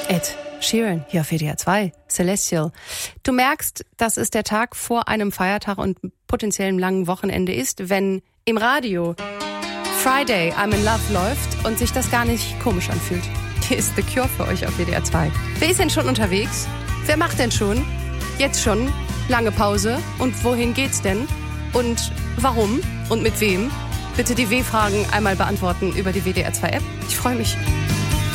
Ed Sheeran hier auf WDR 2, Celestial. Du merkst, dass es der Tag vor einem Feiertag und potenziellem langen Wochenende ist, wenn im Radio Friday I'm in Love läuft und sich das gar nicht komisch anfühlt. Hier ist The Cure für euch auf WDR 2. Wer ist denn schon unterwegs? Wer macht denn schon? Jetzt schon? Lange Pause? Und wohin geht's denn? Und warum? Und mit wem? Bitte die W-Fragen einmal beantworten über die WDR 2 App. Ich freue mich.